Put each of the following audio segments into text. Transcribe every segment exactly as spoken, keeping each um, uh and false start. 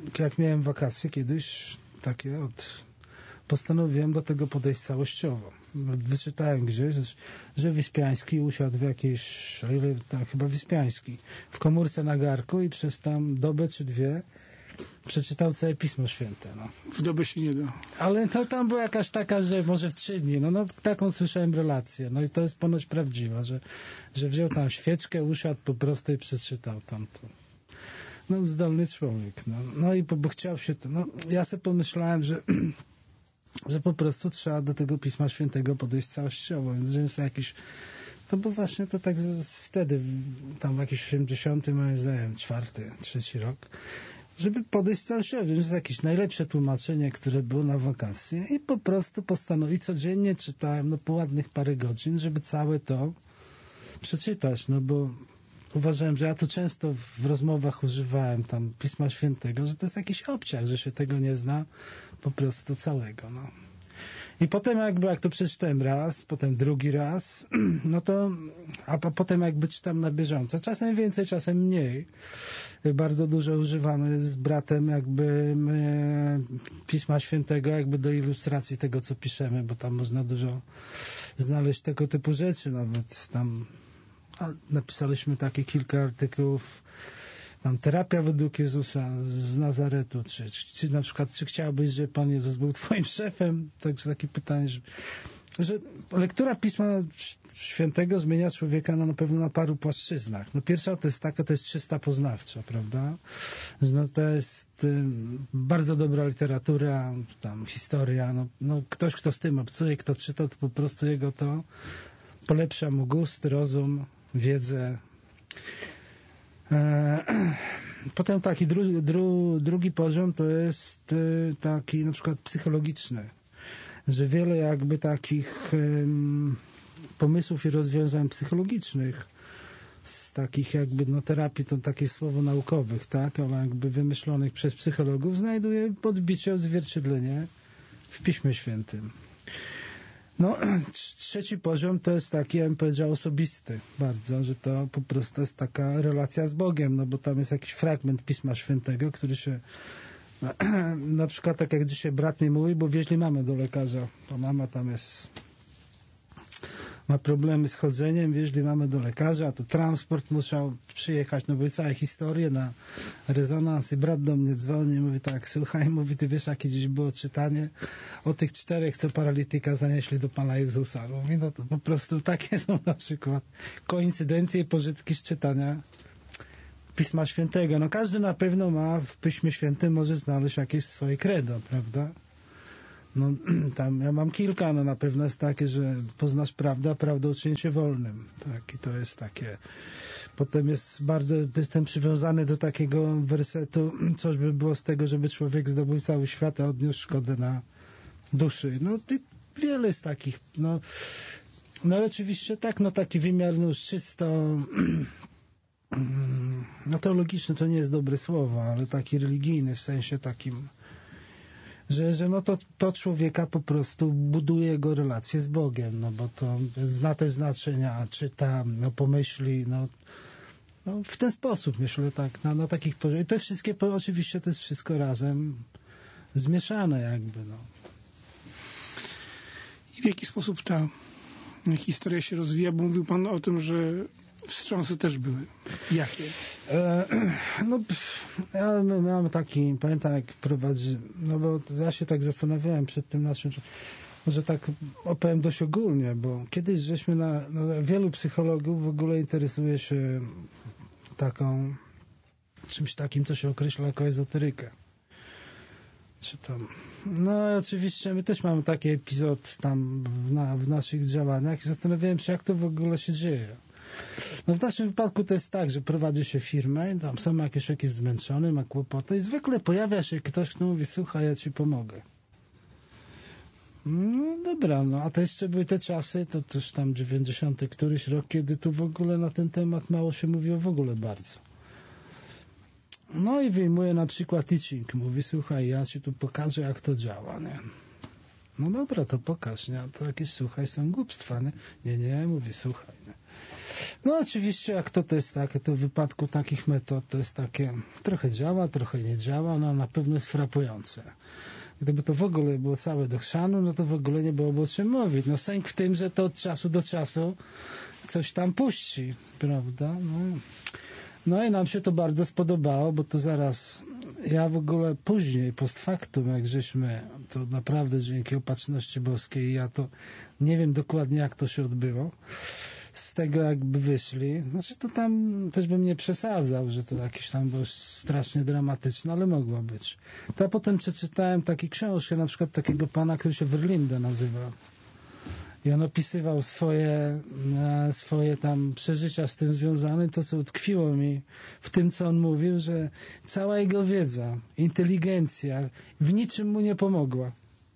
jak miałem wakacje kiedyś, takie od... postanowiłem do tego podejść całościowo. Wyczytałem gdzieś, że Wyspiański usiadł w jakiejś, tam chyba Wyspiański, w komórce na garku i przez tam dobę czy dwie przeczytał całe Pismo Święte. No. W dobę się nie da. Ale no, tam była jakaś taka, że może w trzy dni. No, no taką słyszałem relację. No i to jest ponoć prawdziwa, że, że wziął tam świeczkę, usiadł po prostu i przeczytał tamto. No zdolny człowiek. No, no i bo, bo chciał się to... No, ja sobie pomyślałem, że że po prostu trzeba do tego Pisma Świętego podejść całościowo, więc że jest jakiś, to było właśnie to tak z, z wtedy, tam w jakiś osiemdziesiąty, moim zdaniem, czwarty, trzeci rok, żeby podejść całościowo, więc jest jakieś najlepsze tłumaczenie, które było na wakacje i po prostu postanowić, codziennie czytałem, no po ładnych parę godzin, żeby całe to przeczytać, no bo uważałem, że ja tu często w rozmowach używałem tam Pisma Świętego, że to jest jakiś obciach, że się tego nie zna po prostu całego, no. I potem jakby, jak to przeczytałem raz, potem drugi raz, no to, a potem jakby czytam na bieżąco. Czasem więcej, czasem mniej. Bardzo dużo używamy z bratem jakby my, Pisma Świętego jakby do ilustracji tego, co piszemy, bo tam można dużo znaleźć tego typu rzeczy, nawet tam a napisaliśmy takie kilka artykułów, tam terapia według Jezusa z Nazaretu, czy, czy, czy na przykład, czy chciałbyś, żeby Pan Jezus był twoim szefem? Także takie pytanie, że, że lektura Pisma Świętego zmienia człowieka no, na pewno na paru płaszczyznach. No pierwsza to jest taka, to jest czysta poznawcza, prawda? No, to jest y, bardzo dobra literatura, tam historia, no, no ktoś, kto z tym obcuje, kto czyta, to po prostu jego to polepsza mu gust, rozum, wiedzę. Potem taki dru, dru, drugi poziom to jest taki na przykład psychologiczny, że wiele jakby takich um, pomysłów i rozwiązań psychologicznych z takich jakby no terapii, to takie słowo naukowych, tak, ale jakby wymyślonych przez psychologów znajduje podbicie, odzwierciedlenie w Piśmie Świętym. No, trzeci poziom to jest taki, ja bym powiedział, osobisty bardzo, że to po prostu jest taka relacja z Bogiem, no bo tam jest jakiś fragment Pisma Świętego, który się na, na przykład tak jak dzisiaj brat mi mówi, bo wieźli mamę do lekarza, to mama tam jest ma problemy z chodzeniem, wieźli mamę do lekarza, to transport musiał przyjechać, no były całe historie na rezonans i brat do mnie dzwoni, mówi tak, słuchaj, mówi, ty wiesz, jakie dziś było czytanie o tych czterech, co paralityka zanieśli do Pana Jezusa. Mówi, no to po prostu takie są na przykład koincydencje i pożytki z czytania Pisma Świętego. No każdy na pewno ma w Piśmie Świętym, może znaleźć jakieś swoje credo, prawda? No tam ja mam kilka, no na pewno jest takie, że poznasz prawdę, a prawda uczyni cię wolnym. Tak, i to jest takie. Potem jest bardzo, jestem przywiązany do takiego wersetu, coś by było z tego, żeby człowiek zdobył cały świat, a odniósł szkodę na duszy. No i wiele jest takich, no, no oczywiście tak, no taki wymiar, no już czysto no teologiczny to nie jest dobre słowo, ale taki religijny w sensie takim, że, że no to, to człowieka po prostu buduje jego relację z Bogiem, no bo to zna te znaczenia, czyta, no pomyśli, no, no w ten sposób myślę, tak, na, na takich poziomach. I te wszystkie, oczywiście to jest wszystko razem zmieszane jakby, no. I w jaki sposób ta historia się rozwija, bo mówił Pan o tym, że wstrząsy też były. Jakie? E, no, ja miałem taki, pamiętam jak prowadzi, no bo ja się tak zastanawiałem przed tym naszym, może tak opowiem dość ogólnie, bo kiedyś żeśmy na, no, wielu psychologów w ogóle interesuje się taką, czymś takim, co się określa jako ezoterykę. Czy tam, no oczywiście my też mamy taki epizod tam w, na, w naszych działaniach i zastanawiałem się, jak to w ogóle się dzieje. No w naszym wypadku to jest tak, że prowadzi się firmę i tam są jakieś, jakieś zmęczony, ma kłopoty i zwykle pojawia się ktoś, kto mówi, słuchaj, ja ci pomogę. No dobra, no a to jeszcze były te czasy, to też tam dziewięćdziesiąty któryś rok, kiedy tu w ogóle na ten temat mało się mówiło w ogóle bardzo. No i wyjmuje na przykład teaching, mówi, słuchaj, ja ci tu pokażę, jak to działa, nie? No dobra, to pokaż, nie? To jakieś, słuchaj, są głupstwa, nie? Nie, nie, mówi, słuchaj, nie? No oczywiście, jak to, to jest takie, to w wypadku takich metod to jest takie, trochę działa, trochę nie działa, no na pewno jest frapujące. Gdyby to w ogóle było całe do chrzanu, no to w ogóle nie byłoby o czym mówić. No sęk w tym, że to od czasu do czasu coś tam puści, prawda? No, no i nam się to bardzo spodobało, bo to zaraz, ja w ogóle później, post factum, jak żeśmy, to naprawdę dzięki opatrzności boskiej, ja to nie wiem dokładnie, jak to się odbyło, z tego jakby wyszli, znaczy to tam też bym nie przesadzał, że to jakieś tam było strasznie dramatyczne, ale mogło być. To ja potem przeczytałem taką książkę, na przykład takiego pana, który się Verlinde nazywa. I on opisywał swoje, swoje tam przeżycia z tym związane. To, co utkwiło mi w tym, co on mówił, że cała jego wiedza, inteligencja w niczym mu nie pomogła.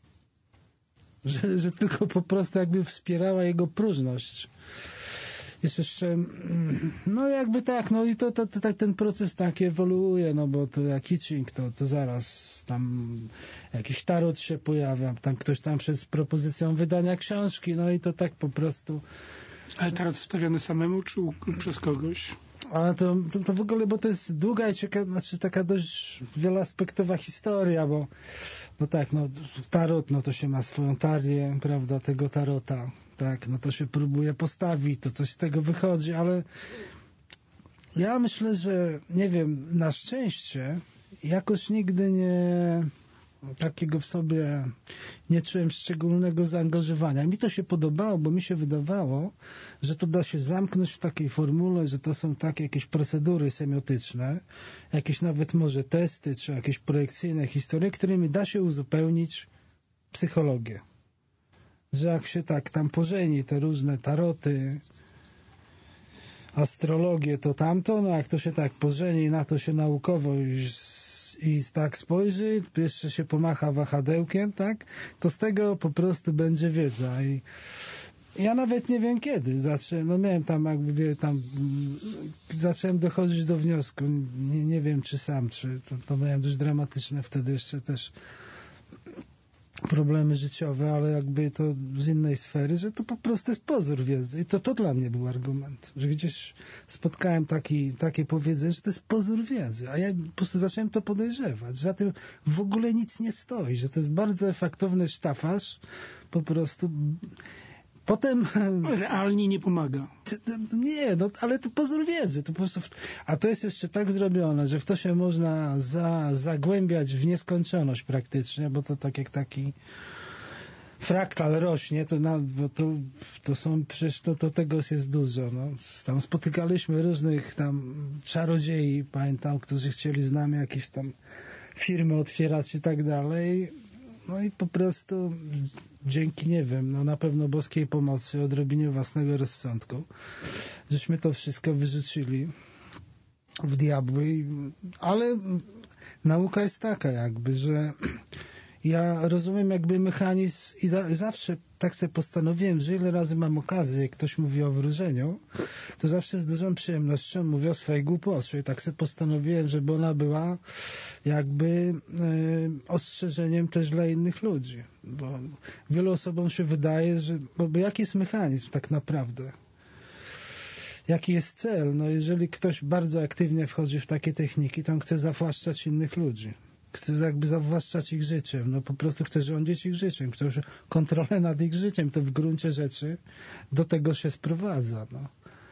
Że, że tylko po prostu jakby wspierała jego próżność. Jest jeszcze, no jakby tak, no i to, to, to tak ten proces tak ewoluuje, no bo to jak Hitching, to, to zaraz tam jakiś tarot się pojawia, tam ktoś tam przed propozycją wydania książki, no i to tak po prostu. Ale tarot stawiany samemu, czy u, przez kogoś? Ale to, to, to w ogóle, bo to jest długa i ciekawa, znaczy taka dość wieloaspektowa historia, bo no tak, no tarot, no to się ma swoją tarię, prawda, tego tarota. Tak, no to się próbuje postawić, to coś z tego wychodzi, ale ja myślę, że nie wiem, na szczęście jakoś nigdy nie takiego w sobie nie czułem szczególnego zaangażowania. Mi to się podobało, bo mi się wydawało, że to da się zamknąć w takiej formule, że to są takie jakieś procedury semiotyczne, jakieś nawet może testy, czy jakieś projekcyjne historie, którymi da się uzupełnić psychologię. Że jak się tak tam pożeni te różne taroty, astrologię, to tamto, no jak to się tak pożeni, na to się naukowo i, i tak spojrzy, jeszcze się pomacha wahadełkiem, tak, to z tego po prostu będzie wiedza. I ja nawet nie wiem kiedy zacząłem, no miałem tam jakby tam, zacząłem dochodzić do wniosku, nie, nie wiem czy sam, czy to, to miałem dość dramatyczne wtedy jeszcze też problemy życiowe, ale jakby to z innej sfery, że to po prostu jest pozór wiedzy. I to, to dla mnie był argument, że gdzieś spotkałem taki, takie powiedzenie, że to jest pozór wiedzy, a ja po prostu zacząłem to podejrzewać, że za tym w ogóle nic nie stoi, że to jest bardzo efektowny sztafaż, po prostu. Potem... Realnie nie pomaga. Nie, no ale to pozór wiedzy. To po prostu w... A to jest jeszcze tak zrobione, że w to się można za, zagłębiać w nieskończoność praktycznie, bo to tak jak taki fraktal rośnie, to, na, bo to, to są przecież to, to tego jest dużo. No. Tam spotykaliśmy różnych tam czarodziei, pamiętam, którzy chcieli z nami jakieś tam firmy otwierać i tak dalej. No i po prostu dzięki, nie wiem, no na pewno boskiej pomocy, odrobinie własnego rozsądku, żeśmy to wszystko wyrzucili w diabły. Ale nauka jest taka jakby, że ja rozumiem jakby mechanizm i za, zawsze tak sobie postanowiłem, że ile razy mam okazję, jak ktoś mówi o wróżeniu, to zawsze z dużą przyjemnością mówię o swojej głupocie. I tak sobie postanowiłem, żeby ona była jakby y, ostrzeżeniem też dla innych ludzi. Bo wielu osobom się wydaje, że bo, bo jaki jest mechanizm tak naprawdę? Jaki jest cel? No jeżeli ktoś bardzo aktywnie wchodzi w takie techniki, to on chce zawłaszczać innych ludzi. Chce jakby zawłaszczać ich życiem. No po prostu chce rządzić ich życiem. Ktoś kontrolę nad ich życiem. To w gruncie rzeczy do tego się sprowadza. No.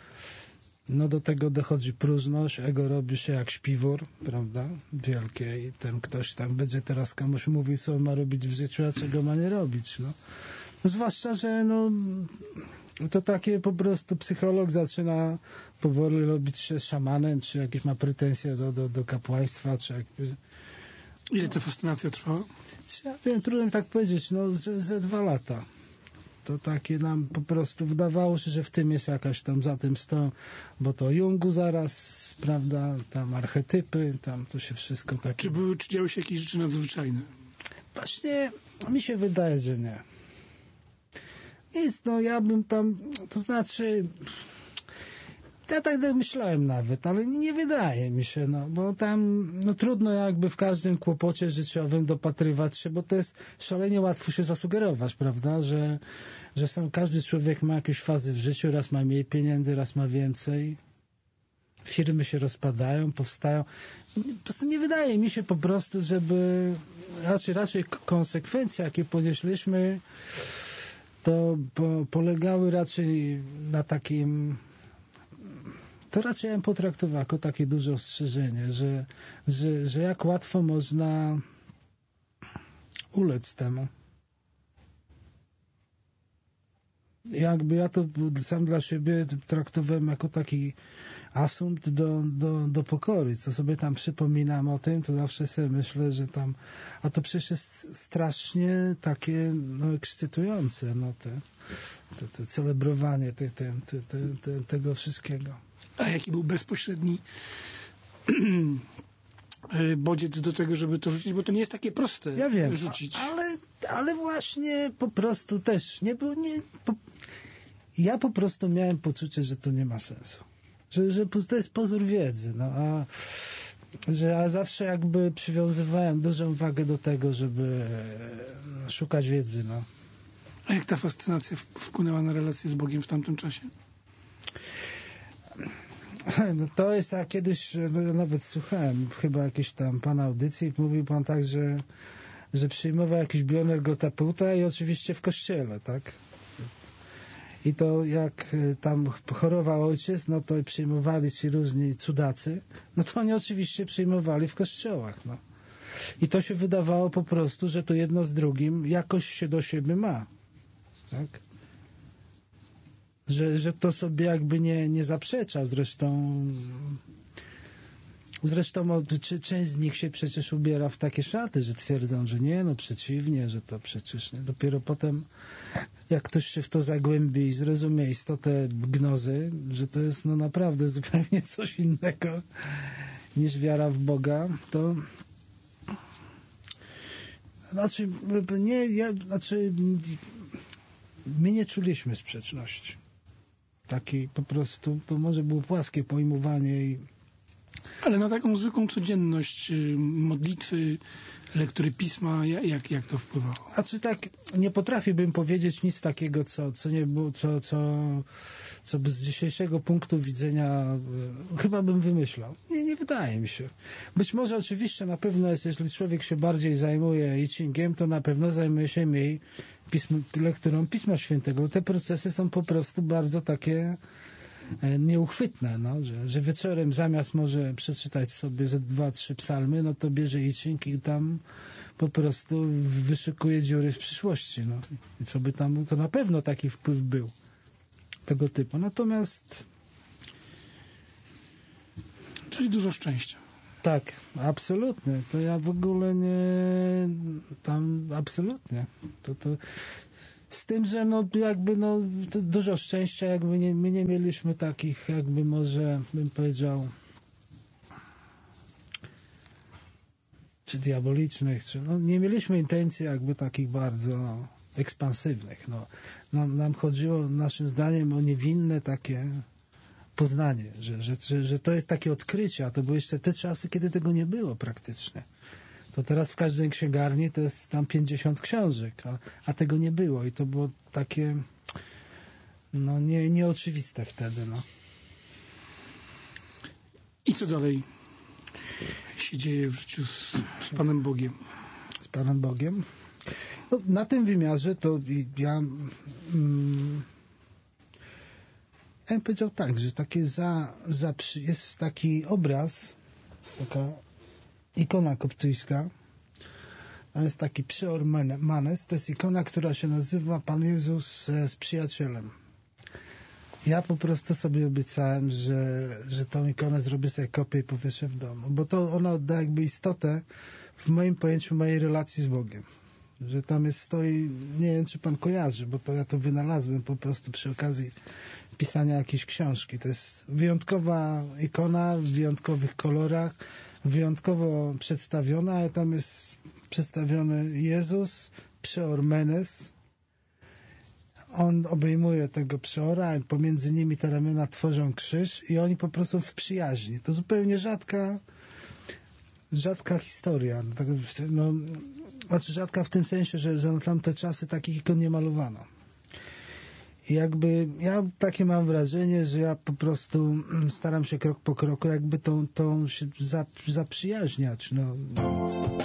No do tego dochodzi próżność, ego robi się jak śpiwór, prawda? Wielkie i ten ktoś tam będzie teraz komuś mówił, co on ma robić w życiu, a czego ma nie robić. No. No zwłaszcza, że no to takie po prostu psycholog zaczyna powoli robić się szamanem, czy jakieś ma pretensje do, do, do kapłaństwa, czy jakby... Ile ta fascynacja trwała? Ja wiem, trudno mi tak powiedzieć, no ze, ze dwa lata. To takie nam po prostu wydawało się, że w tym jest jakaś tam za tym sto, bo to Jungu zaraz, prawda, tam archetypy, tam to się wszystko tak... Czy były, czy działy się jakieś rzeczy nadzwyczajne? Właśnie mi się wydaje, że nie. Nic, no ja bym tam, to znaczy... Ja tak myślałem nawet, ale nie wydaje mi się, no, bo tam no, trudno jakby w każdym kłopocie życiowym dopatrywać się, bo to jest szalenie łatwo się zasugerować, prawda, że, że sam, każdy człowiek ma jakieś fazy w życiu, raz ma mniej pieniędzy, raz ma więcej, firmy się rozpadają, powstają. Po prostu nie wydaje mi się po prostu, żeby raczej, raczej konsekwencje, jakie ponieśliśmy, to po, polegały raczej na takim, to raczej ja bym potraktował jako takie duże ostrzeżenie, że, że, że jak łatwo można ulec temu. Jakby ja to sam dla siebie traktowałem jako taki asumpt do, do, do pokory. Co sobie tam przypominam o tym, to zawsze sobie myślę, że tam, a to przecież jest strasznie takie no, ekscytujące, no, te, te, te celebrowanie te, te, te, te, te, tego wszystkiego. A jaki był bezpośredni bodziec do tego, żeby to rzucić? Bo to nie jest takie proste ja wiem, rzucić. Ale, ale właśnie po prostu też nie było, nie, po, ja po prostu miałem poczucie, że to nie ma sensu. Że, że to jest pozór wiedzy, no a że ja zawsze jakby przywiązywałem dużą wagę do tego, żeby szukać wiedzy, no. A jak ta fascynacja wpłynęła na relacje z Bogiem w tamtym czasie? No to jest, a kiedyś no, nawet słuchałem chyba jakiejś tam pana audycji i mówił pan tak, że, że przyjmował jakiś bioner Gotaputa i oczywiście w kościele, tak? I to jak tam chorował ojciec, no to przyjmowali ci różni cudacy, no to oni oczywiście przyjmowali w kościołach, no. I to się wydawało po prostu, że to jedno z drugim jakoś się do siebie ma, tak? Że, że to sobie jakby nie, nie zaprzecza. Zresztą zresztą czy, część z nich się przecież ubiera w takie szaty, że twierdzą, że nie, no przeciwnie, że to przecież nie. Dopiero potem jak ktoś się w to zagłębi i zrozumie istotę gnozy, że to jest no naprawdę zupełnie coś innego niż wiara w Boga, to znaczy nie, ja, znaczy my nie czuliśmy sprzeczności. Taki po prostu, to może było płaskie pojmowanie. I... Ale na taką zwykłą codzienność modlitwy, lektury pisma, jak, jak to wpływało? A czy tak, nie potrafiłbym powiedzieć nic takiego, co, co nie było, co, co, co by z dzisiejszego punktu widzenia chyba bym wymyślał. Nie, nie wydaje mi się. Być może oczywiście na pewno jest, jeśli człowiek się bardziej zajmuje I Chingiem, to na pewno zajmuje się mniej pism, lekturą Pisma Świętego. Te procesy są po prostu bardzo takie nieuchwytne, no, że, że wieczorem zamiast może przeczytać sobie ze dwa, trzy psalmy, no to bierze I Ching i tam po prostu wyszukuje dziury w przyszłości. No. I co by tam, to na pewno taki wpływ był tego typu. Natomiast czyli dużo szczęścia. Tak, absolutnie. To ja w ogóle nie tam absolutnie. To, to z tym, że no jakby no dużo szczęścia, jakby nie, my nie mieliśmy takich jakby może bym powiedział czy diabolicznych, czy no nie mieliśmy intencji jakby takich bardzo ekspansywnych. No, nam, nam chodziło naszym zdaniem o niewinne takie poznanie, że, że, że, że to jest takie odkrycie, a to były jeszcze te czasy, kiedy tego nie było praktycznie. To teraz w każdej księgarni to jest tam pięćdziesiąt książek, a, a tego nie było i to było takie no nie, nieoczywiste wtedy. No. I co dalej się dzieje w życiu z, z Panem Bogiem? Z Panem Bogiem? No, na tym wymiarze to ja mm, ja bym powiedział tak, że takie za, za, jest taki obraz, taka ikona koptyjska, to jest taki Przeormanes, to jest ikona, która się nazywa Pan Jezus z przyjacielem. Ja po prostu sobie obiecałem, że, że tą ikonę zrobię sobie kopię i powieszę w domu, bo to ona odda jakby istotę w moim pojęciu mojej relacji z Bogiem. Że tam jest stoi, nie wiem czy pan kojarzy, bo to ja to wynalazłem po prostu przy okazji pisania jakiejś książki. To jest wyjątkowa ikona w wyjątkowych kolorach, wyjątkowo przedstawiona, ale tam jest przedstawiony Jezus, Przeormenes. on obejmuje tego przeora, pomiędzy nimi te ramiona tworzą krzyż i oni po prostu w przyjaźni. To zupełnie rzadka rzadka historia. No, znaczy rzadka w tym sensie, że, że na tamte czasy takich ikon nie malowano. I jakby ja takie mam wrażenie, że ja po prostu staram się krok po kroku jakby tą, tą się zaprzyjaźniać. No.